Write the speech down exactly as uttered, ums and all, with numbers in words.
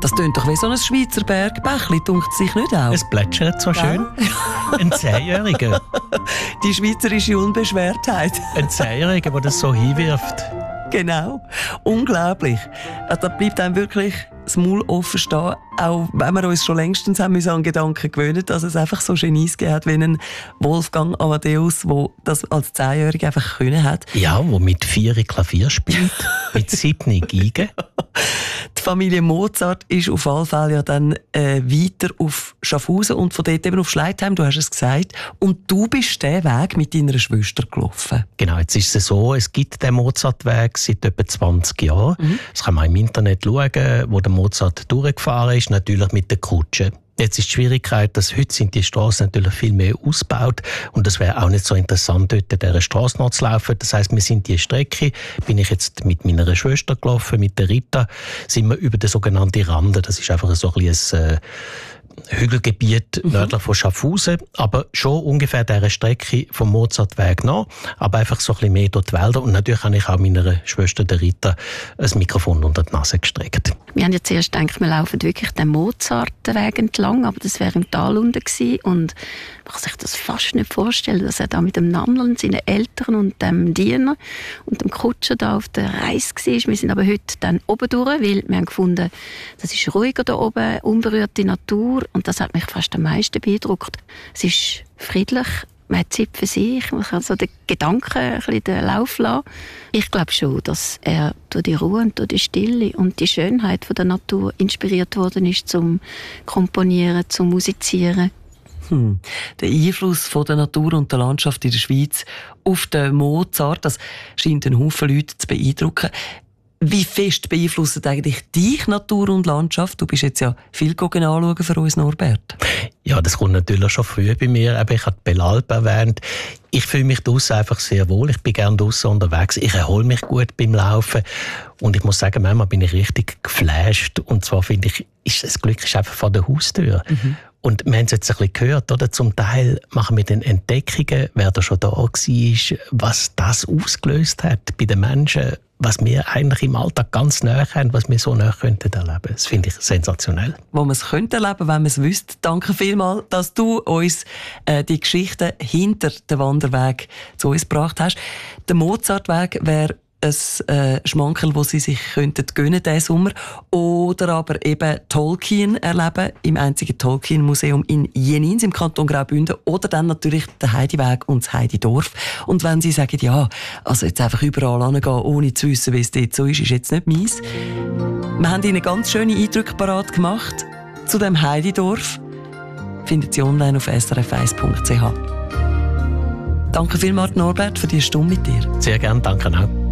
Das tönt doch wie so ein Schweizer Bergbächli, dunkt sich nicht auch? Es plätschert so schön. Ein Zehnjähriger. Die schweizerische Unbeschwertheit. Ein Zehnjähriger, der das so hinwirft. Genau. Unglaublich. Also, da bleibt einem wirklich das Maul offen stehen, auch wenn wir uns schon längstens haben müssen an Gedanken gewöhnen, dass es einfach so Genies gegeben hat wie einen Wolfgang Amadeus, der das als Zehnjähriger einfach können hat. Ja, der mit vier Klavier spielt, mit sieben Geigen. Die Familie Mozart ist auf alle Fälle ja dann äh, weiter auf Schaffhausen und von dort eben auf Schleitheim, du hast es gesagt. Und du bist diesen Weg mit deiner Schwester gelaufen. Genau, jetzt ist es so, es gibt den Mozartweg seit etwa zwanzig Jahren. Mhm. Das kann man im Internet schauen, wo der Mozart durchgefahren ist, natürlich mit der Kutsche. Jetzt ist die Schwierigkeit, dass heute sind die Straßen natürlich viel mehr ausgebaut und es wäre auch nicht so interessant, dort dieser Straße noch zu laufen. Das heisst, wir sind die Strecke, bin ich jetzt mit meiner Schwester gelaufen, mit der Rita, sind wir über den sogenannten Rande. Das ist einfach so ein bisschen ein äh, Hügelgebiet mhm. nördlich von Schaffhausen, aber schon ungefähr dieser Strecke vom Mozartweg nach, aber einfach so ein bisschen mehr durch die Wälder. Und natürlich habe ich auch meiner Schwester, der Rita, ein Mikrofon unter die Nase gestreckt. Wir haben ja zuerst gedacht, wir laufen wirklich den Mozartweg entlang, aber das wäre im Tal unten gewesen. Und man kann sich das fast nicht vorstellen, dass er da mit dem Nannel, seinen Eltern und dem Diener und dem Kutscher da auf der Reise war. Wir sind aber heute dann oben durch, weil wir haben gefunden, das ist ruhiger da oben, unberührte Natur. Und das hat mich fast am meisten beeindruckt. Es ist friedlich, man hat Zeit für sich, man kann so den Gedanken ein bisschen den Lauf lassen. Ich glaube schon, dass er durch die Ruhe und durch die Stille und die Schönheit von der Natur inspiriert worden ist zum Komponieren, zum Musizieren. Hm. Der Einfluss von der Natur und der Landschaft in der Schweiz auf den Mozart, das scheint einen Haufen Leute zu beeindrucken. Wie fest beeinflusst eigentlich dich Natur und Landschaft? Du bist jetzt ja viel anschauen für uns, Norbert. Ja, das kommt natürlich schon früh bei mir. Ich habe die Bellalp erwähnt. Ich fühle mich draussen einfach sehr wohl. Ich bin gerne draussen unterwegs. Ich erhole mich gut beim Laufen. Und ich muss sagen, manchmal bin ich richtig geflasht. Und zwar finde ich, ist das Glück ist einfach vor der Haustür. Mhm. Und wir haben es jetzt ein bisschen gehört, oder? Zum Teil machen wir dann Entdeckungen, wer da schon da war, was das ausgelöst hat bei den Menschen, was wir eigentlich im Alltag ganz nahe haben, was wir so nahe könnten erleben. Das finde ich sensationell. Wo man es könnte erleben, wenn man es wüsste. Danke vielmals, dass du uns äh, die Geschichten hinter dem Wanderweg zu uns gebracht hast. Der Mozartweg wäre ein äh, Schmankerl, das sie sich könnten gönnen diesen Sommer. Oder aber eben Tolkien erleben im einzigen Tolkien-Museum in Jenins im Kanton Graubünden. Oder dann natürlich den Heidiweg und das Heididorf. Und wenn sie sagen, ja, also jetzt einfach überall hingehen, ohne zu wissen, wie es dort so ist, ist jetzt nicht meins. Wir haben ihnen ganz schöne Eindrücke parat gemacht zu dem Heididorf. Findet sie online auf s r f eins punkt c h. Danke vielmals, Norbert, für diese Stunde mit dir. Sehr gerne, danke auch.